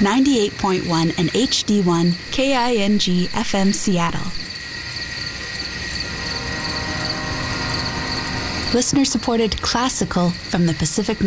98.1 and HD1 KING FM Seattle. Listener-supported classical from the Pacific